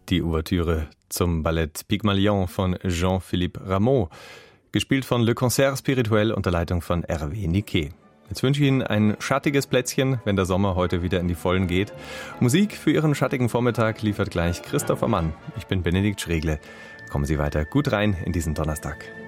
Die Ouvertüre zum Ballett Pygmalion von Jean-Philippe Rameau, gespielt von Le Concert Spirituel unter Leitung von Hervé Niquet. Jetzt wünsche ich Ihnen ein schattiges Plätzchen, wenn der Sommer heute wieder in die Vollen geht. Musik für Ihren schattigen Vormittag liefert gleich Christopher Mann. Ich bin Benedikt Schregle. Kommen Sie weiter gut rein in diesen Donnerstag.